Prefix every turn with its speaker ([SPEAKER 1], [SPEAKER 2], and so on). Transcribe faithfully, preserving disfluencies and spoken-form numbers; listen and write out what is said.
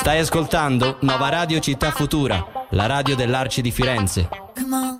[SPEAKER 1] Stai ascoltando Nova Radio Città Futura, la radio dell'Arci di Firenze.
[SPEAKER 2] Come on.